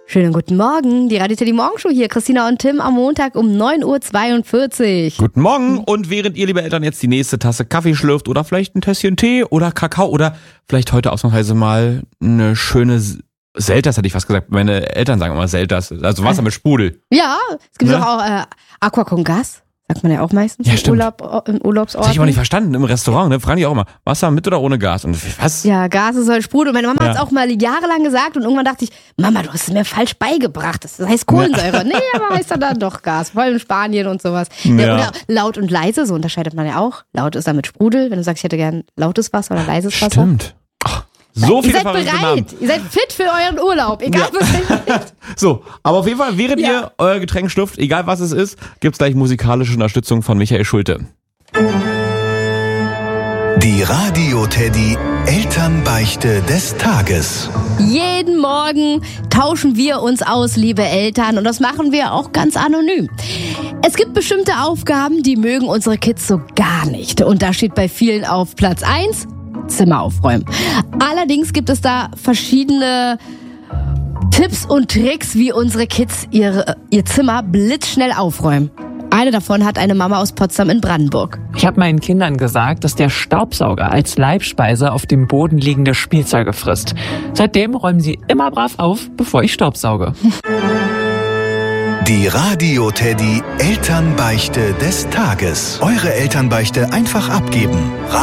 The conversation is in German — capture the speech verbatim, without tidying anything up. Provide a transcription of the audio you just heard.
Schönen guten Morgen, die Radio Teddy Morgenshow hier, Christina und Tim am Montag um neun Uhr zweiundvierzig. Guten Morgen, und während ihr, liebe Eltern, jetzt die nächste Tasse Kaffee schlürft oder vielleicht ein Tässchen Tee oder Kakao oder vielleicht heute ausnahmsweise mal eine schöne Selters, hätte ich fast gesagt. Meine Eltern sagen immer Selters, also Wasser mit Sprudel. Ja, es gibt Ne? doch auch äh, Aqua con Gas, sagt man ja auch meistens Ja, im, stimmt. Urlaub, im Urlaubsort. Das habe ich auch nicht verstanden im Restaurant, ne? Fragen die auch immer, Wasser mit oder ohne Gas? Und was? Ja, Gas ist halt Sprudel. Meine Mama Ja. hat es auch mal jahrelang gesagt und irgendwann dachte ich, Mama, du hast es mir falsch beigebracht. Das heißt Kohlensäure. Nee, aber heißt dann, dann doch Gas. Vor allem in Spanien und sowas. Ja. Ja. Oder laut und leise, so unterscheidet man ja auch. Laut ist dann mit Sprudel. Wenn du sagst, ich hätte gern lautes Wasser oder leises Wasser. Stimmt. Ach, so Ihr viele seid verrückte bereit. Namen. Ihr seid fit für euren Urlaub. Egal, Ja. was ihr macht. So, aber auf jeden Fall, während Ja. ihr euer Getränk schlürft, egal was es ist, gibt's gleich musikalische Unterstützung von Michael Schulte. Die Radio Teddy Elternbeichte des Tages. Jeden Morgen tauschen wir uns aus, liebe Eltern, und das machen wir auch ganz anonym. Es gibt bestimmte Aufgaben, die mögen unsere Kids so gar nicht. Und da steht bei vielen auf Platz eins Zimmer aufräumen. Allerdings gibt es da verschiedene Tipps und Tricks, wie unsere Kids ihre, ihr Zimmer blitzschnell aufräumen. Eine davon hat eine Mama aus Potsdam in Brandenburg. Ich habe meinen Kindern gesagt, dass der Staubsauger als Leibspeise auf dem Boden liegende Spielzeuge frisst. Seitdem räumen sie immer brav auf, bevor ich staubsauge. Die Radio Teddy Elternbeichte des Tages. Eure Elternbeichte einfach abgeben.